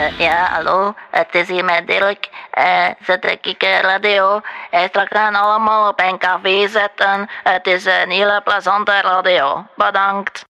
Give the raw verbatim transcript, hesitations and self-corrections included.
Eh, ja, hallo, het is hier met Dirk. Eh, zet ik uh, radio. Uh, straks gaan allemaal op een café zetten. Het is een hele plezante radio. Bedankt.